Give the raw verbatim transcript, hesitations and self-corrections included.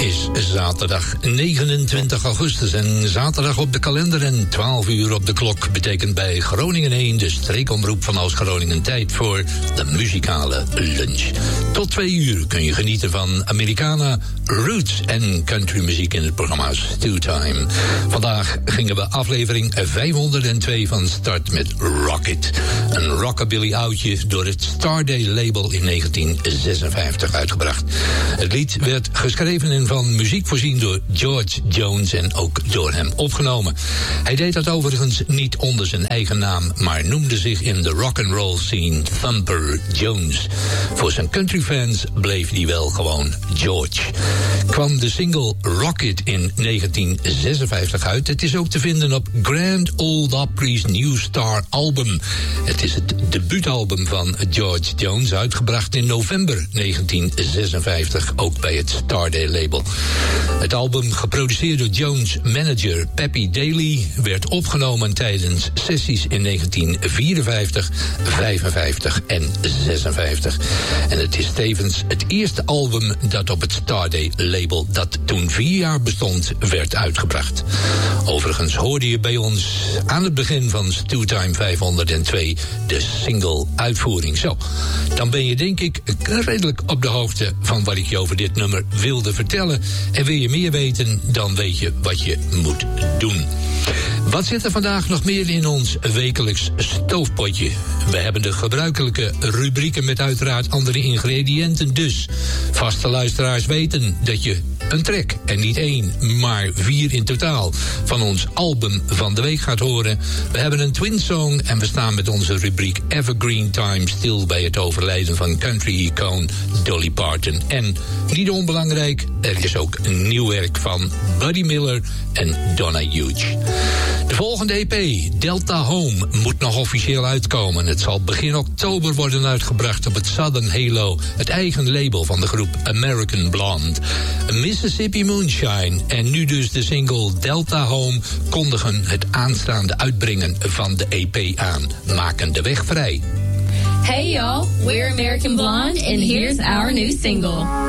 is zaterdag negenentwintig augustus en zaterdag op de kalender en twaalf uur op de klok betekent bij Groningen één de streekomroep van Oost-Groningen tijd voor de muzikale lunch. Tot twee uur kun je genieten van Americana, roots en countrymuziek in het programma Stewtime. Vandaag gingen we aflevering vijfhonderdtwee van start met Rocket. Een rockabilly oudje door het Starday label in negentien zesenvijftig uitgebracht. Het lied werd geschreven en van muziek voorzien door George Jones en ook door hem opgenomen. Hij deed dat overigens niet onder zijn eigen naam, maar noemde zich in de rock'n'roll scene Thumper Jones. Voor zijn countryfans bleef hij wel gewoon George. Kwam de single Rocket in negentien zesenvijftig uit. Het is ook te vinden op Grand Ole Opry's New Star album. Het is het debuutalbum van George Jones, uitgebracht in november negentien zesenvijftig, ook bij het Starday label. Het album, geproduceerd door Jones' manager Peppy Daly, werd opgenomen tijdens sessies in negentien vierenvijftig, vijfenvijftig en zesenvijftig. En het is tevens het eerste album dat op het Starday label, dat toen vier jaar bestond, werd uitgebracht. Overigens hoorde je bij ons aan het begin van Stewtime vijfhonderdtwee de single uitvoering. Zo, dan ben je denk ik redelijk op de hoogte van wat ik je over dit nummer wilde vertellen. En wil je meer weten, dan weet je wat je moet doen. Wat zit er vandaag nog meer in ons wekelijks stoofpotje? We hebben de gebruikelijke rubrieken met uiteraard andere ingrediënten. Dus vaste luisteraars weten dat je een track, en niet één, maar vier in totaal, van ons album van de week gaat horen. We hebben een twin song en we staan met onze rubriek Evergreen Time stil bij het overlijden van country-icoon Dolly Parton. En niet onbelangrijk, er is ook een nieuw werk van Buddy Miller en Donna Huge. De volgende E P, Delta Home, moet nog officieel uitkomen. Het zal begin oktober worden uitgebracht op het Southern Halo, het eigen label van de groep American Blonde. Mississippi Moonshine en nu dus de single Delta Home kondigen het aanstaande uitbrengen van de E P aan. Maken de weg vrij. Hey y'all, we're American Blonde and here's our new single.